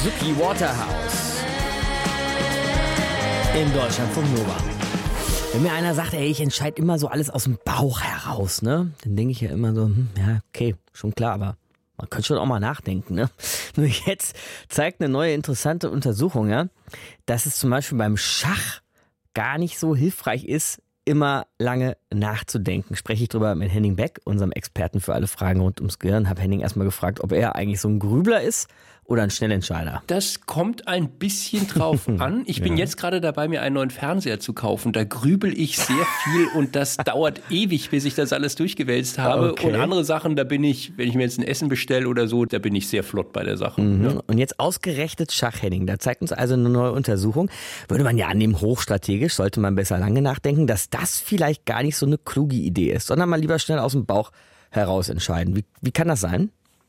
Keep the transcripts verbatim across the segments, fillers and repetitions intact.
Suki Waterhouse. In Deutschlandfunk Nova. Wenn mir einer sagt, ey, ich entscheide immer so alles aus dem Bauch heraus, ne? Dann denke ich ja immer so, hm, ja, okay, schon klar, aber man könnte schon auch mal nachdenken, ne? Nur jetzt zeigt eine neue interessante Untersuchung, ja, dass es zum Beispiel beim Schach gar nicht so hilfreich ist, immer lange nachzudenken. Spreche ich drüber mit Henning Beck, unserem Experten für alle Fragen rund ums Gehirn. Habe Henning erstmal gefragt, ob er eigentlich so ein Grübler ist oder ein Schnellentscheider. Das kommt ein bisschen drauf an. Ich bin ja. jetzt gerade dabei, mir einen neuen Fernseher zu kaufen. Da grübel ich sehr viel und das dauert ewig, bis ich das alles durchgewälzt habe. Okay. Und andere Sachen, da bin ich, wenn ich mir jetzt ein Essen bestelle oder so, da bin ich sehr flott bei der Sache. Mhm. Ja. Und jetzt ausgerechnet Schach, Henning. Da zeigt uns also eine neue Untersuchung. Würde man ja annehmen, hochstrategisch, sollte man besser lange nachdenken, dass das vielleicht gar nicht so eine kluge Idee ist, sondern mal lieber schnell aus dem Bauch heraus entscheiden. Wie, wie kann das sein?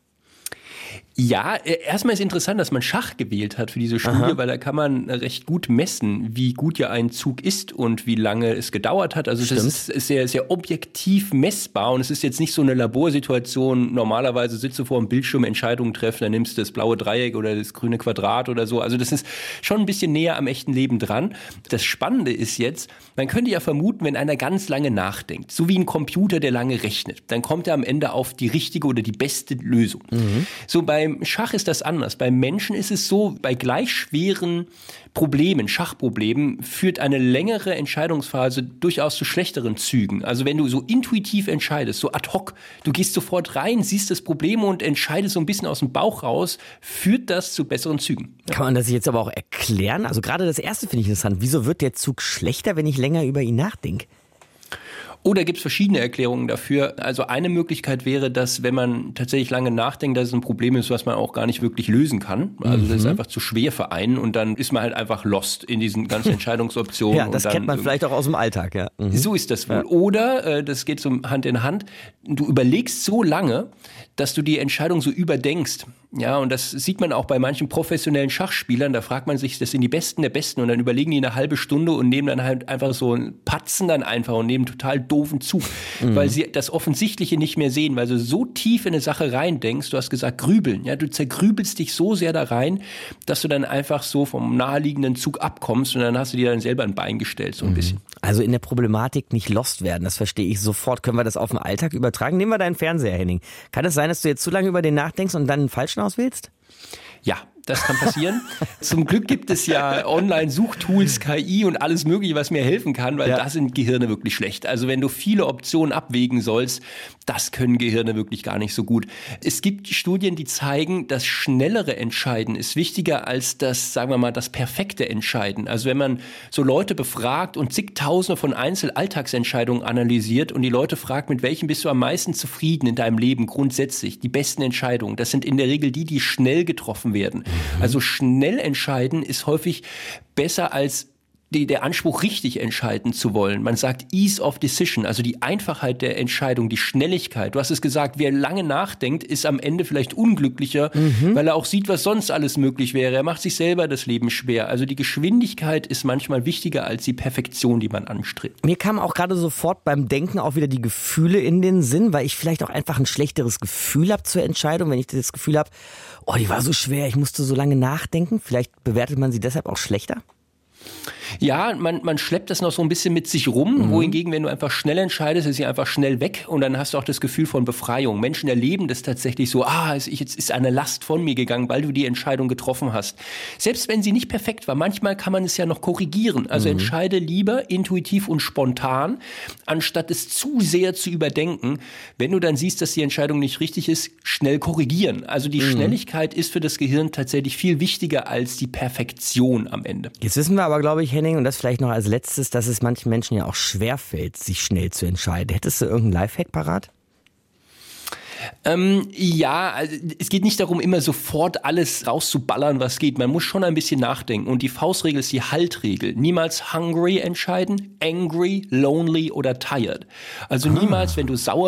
Ja, erstmal ist interessant, dass man Schach gewählt hat für diese Studie, Aha. weil da kann man recht gut messen, wie gut ja ein Zug ist und wie lange es gedauert hat. Also Stimmt. das ist sehr, sehr objektiv messbar und es ist jetzt nicht so eine Laborsituation. Normalerweise sitzt du vor dem Bildschirm, Entscheidungen treffen, dann nimmst du das blaue Dreieck oder das grüne Quadrat oder so. Also das ist schon ein bisschen näher am echten Leben dran. Das Spannende ist jetzt, man könnte ja vermuten, wenn einer ganz lange nachdenkt, so wie ein Computer, der lange rechnet, dann kommt er am Ende auf die richtige oder die beste Lösung. Mhm. So bei Beim Schach ist das anders. Beim Menschen ist es so, bei gleich schweren Problemen, Schachproblemen, führt eine längere Entscheidungsphase durchaus zu schlechteren Zügen. Also wenn du so intuitiv entscheidest, so ad hoc, du gehst sofort rein, siehst das Problem und entscheidest so ein bisschen aus dem Bauch raus, führt das zu besseren Zügen. Ja. Kann man das jetzt aber auch erklären? Also gerade das erste finde ich interessant. Wieso wird der Zug schlechter, wenn ich länger über ihn nachdenke? Oh, da gibt's verschiedene Erklärungen dafür. Also eine Möglichkeit wäre, dass wenn man tatsächlich lange nachdenkt, dass es ein Problem ist, was man auch gar nicht wirklich lösen kann. Also das ist einfach zu schwer für einen und dann ist man halt einfach lost in diesen ganzen Entscheidungsoptionen. Ja, das und dann, kennt man vielleicht auch aus dem Alltag, ja. Mhm. So ist das wohl. Ja. Oder, äh, das geht so Hand in Hand, du überlegst so lange, dass du die Entscheidung so überdenkst. Ja, und das sieht man auch bei manchen professionellen Schachspielern. Da fragt man sich, das sind die Besten der Besten. Und dann überlegen die eine halbe Stunde und nehmen dann halt einfach so, patzen dann einfach und nehmen total doofen Zug. Mhm. Weil sie das Offensichtliche nicht mehr sehen, weil du so tief in eine Sache reindenkst. Du hast gesagt, grübeln. Ja, du zergrübelst dich so sehr da rein, dass du dann einfach so vom naheliegenden Zug abkommst und dann hast du dir dann selber ein Bein gestellt, so ein mhm. bisschen. Also in der Problematik nicht lost werden, das verstehe ich sofort. Können wir das auf den Alltag übertragen? Nehmen wir deinen Fernseher, Henning. Kann es sein, dass du jetzt zu lange über den nachdenkst und dann einen falschen auswählst? Ja, das kann passieren. Zum Glück gibt es ja Online-Suchtools, K I und alles Mögliche, was mir helfen kann, weil ja. da sind Gehirne wirklich schlecht. Also wenn du viele Optionen abwägen sollst, das können Gehirne wirklich gar nicht so gut. Es gibt Studien, die zeigen, das schnellere Entscheiden ist wichtiger als das, sagen wir mal, das perfekte Entscheiden. Also wenn man so Leute befragt und zigtausende von Einzelalltagsentscheidungen analysiert und die Leute fragt, mit welchem bist du am meisten zufrieden in deinem Leben grundsätzlich, die besten Entscheidungen, das sind in der Regel die, die schnell getroffen werden. Also schnell entscheiden ist häufig besser als die, der Anspruch, richtig entscheiden zu wollen. Man sagt Ease of Decision, also die Einfachheit der Entscheidung, die Schnelligkeit. Du hast es gesagt, wer lange nachdenkt, ist am Ende vielleicht unglücklicher, mhm. weil er auch sieht, was sonst alles möglich wäre. Er macht sich selber das Leben schwer. Also die Geschwindigkeit ist manchmal wichtiger als die Perfektion, die man anstrebt. Mir kamen auch gerade sofort beim Denken auch wieder die Gefühle in den Sinn, weil ich vielleicht auch einfach ein schlechteres Gefühl habe zur Entscheidung, wenn ich das Gefühl habe, oh, die war so schwer, ich musste so lange nachdenken. Vielleicht bewertet man sie deshalb auch schlechter? Ja, man, man schleppt das noch so ein bisschen mit sich rum, mhm. wohingegen, wenn du einfach schnell entscheidest, ist sie einfach schnell weg und dann hast du auch das Gefühl von Befreiung. Menschen erleben das tatsächlich so, ah, jetzt ist eine Last von mir gegangen, weil du die Entscheidung getroffen hast. Selbst wenn sie nicht perfekt war, manchmal kann man es ja noch korrigieren. Also mhm. entscheide lieber intuitiv und spontan, anstatt es zu sehr zu überdenken. Wenn du dann siehst, dass die Entscheidung nicht richtig ist, schnell korrigieren. Also die mhm. Schnelligkeit ist für das Gehirn tatsächlich viel wichtiger als die Perfektion am Ende. Jetzt wissen wir aber, glaube ich, Henning, und das vielleicht noch als letztes, dass es manchen Menschen ja auch schwerfällt, sich schnell zu entscheiden. Hättest du irgendeinen Lifehack parat? Ähm, ja, also es geht nicht darum, immer sofort alles rauszuballern, was geht. Man muss schon ein bisschen nachdenken. Und die Faustregel ist die Haltregel. Niemals hungry entscheiden, angry, lonely oder tired. Also niemals, wenn du sauer